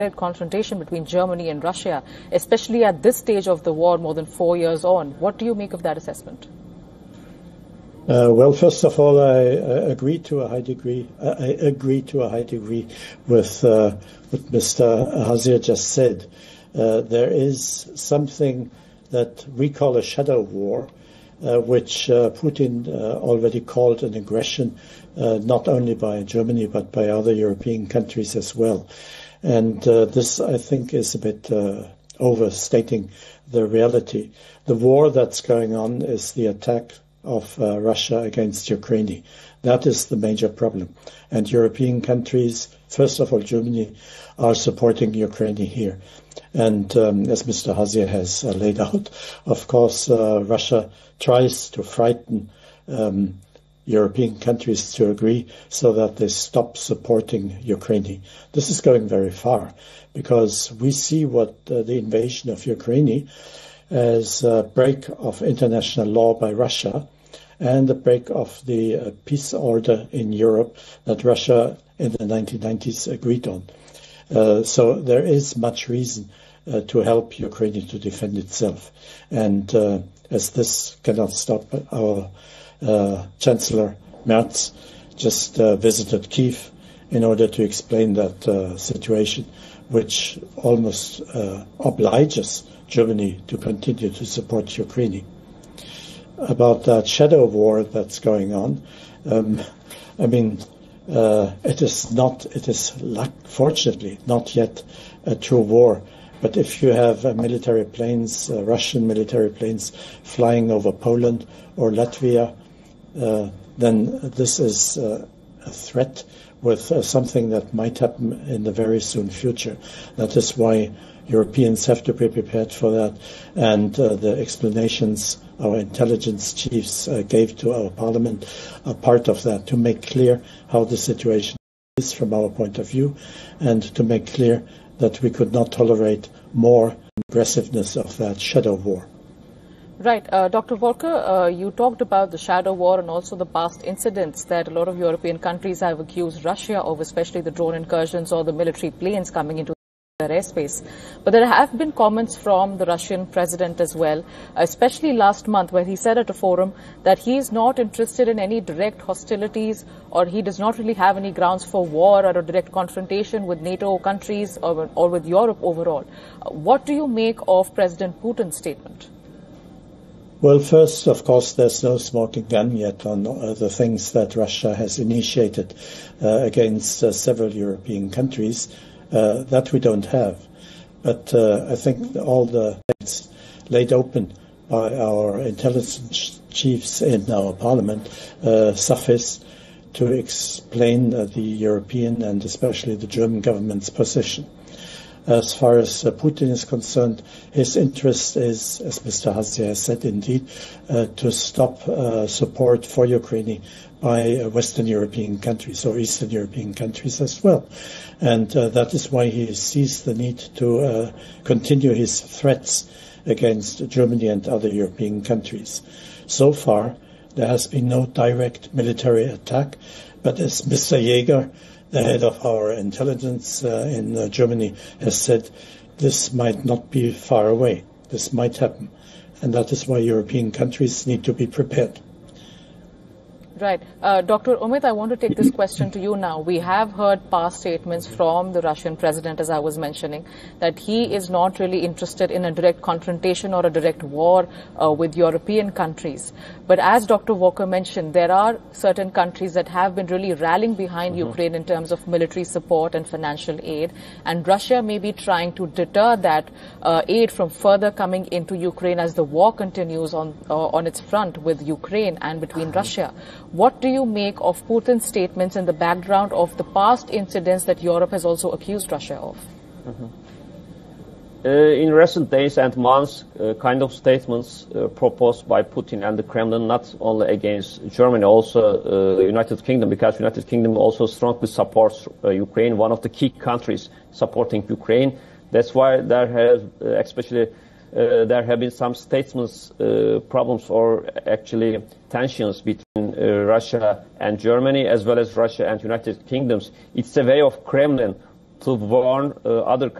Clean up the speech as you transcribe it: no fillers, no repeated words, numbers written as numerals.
confrontation between Germany and Russia, especially at this stage of the war, more than 4 years on. What do you make of that assessment? Well, first of all, I agree to a high degree. I agree to a high degree with what Mr. Hazir just said. There is something that we call a shadow war, which Putin already called an aggression, not only by Germany but by other European countries as well. And this, I think, is a bit overstating the reality. The war that's going on is the attack of Russia against Ukraine. That is the major problem. And European countries, first of all Germany, are supporting Ukraine here. And as Mr. Hazir has laid out, of course, Russia tries to frighten European countries to agree so that they stop supporting Ukraine. This is going very far because we see what the invasion of Ukraine as a break of international law by Russia and a break of the peace order in Europe that Russia in the 1990s agreed on. So there is much reason to help Ukraine to defend itself. And as this cannot stop, our Chancellor Merz just visited Kiev in order to explain that situation, which almost obliges Germany to continue to support Ukraine. About that shadow war that's going on, it is fortunately not yet a true war. But if you have military planes, Russian military planes flying over Poland or Latvia, then this is a threat with something that might happen in the very soon future. That is why Europeans have to be prepared for that. And the explanations our intelligence chiefs gave to our parliament are part of that, to make clear how the situation is from our point of view and to make clear that we could not tolerate more aggressiveness of that shadow war. Right. Dr. Volker, you talked about the shadow war and also the past incidents that a lot of European countries have accused Russia of, especially the drone incursions or the military planes coming into their airspace. But there have been comments from the Russian president as well, especially last month, where he said at a forum that he is not interested in any direct hostilities or he does not really have any grounds for war or a direct confrontation with NATO countries or with Europe overall. What do you make of President Putin's statement? Well, first, of course, there's no smoking gun yet on the things that Russia has initiated against several European countries. That we don't have. But I think all the things laid open by our intelligence chiefs in our parliament suffice to explain the European and especially the German government's position. As far as Putin is concerned, his interest is, as Mr. Hazir has said, indeed, to stop support for Ukraine by Western European countries or Eastern European countries as well. And that is why he sees the need to continue his threats against Germany and other European countries. So far, there has been no direct military attack, but as Mr. Jäger, the head of our intelligence in Germany, has said, this might not be far away. This might happen. And that is why European countries need to be prepared. Right. Dr. Umit, I want to take this question to you now. We have heard past statements from the Russian president, as I was mentioning, that he is not really interested in a direct confrontation or a direct war with European countries. But as Dr. Walker mentioned, there are certain countries that have been really rallying behind Ukraine in terms of military support and financial aid. And Russia may be trying to deter that aid from further coming into Ukraine as the war continues on its front with Ukraine and between Russia. What do you make of Putin's statements in the background of the past incidents that Europe has also accused Russia of? In recent days and months, kind of statements proposed by Putin and the Kremlin, not only against Germany, also the United Kingdom, because United Kingdom also strongly supports Ukraine, one of the key countries supporting Ukraine. That's why there has, there have been some statements, problems or actually tensions between Russia and Germany, as well as Russia and United Kingdoms. It's a way of Kremlin to warn other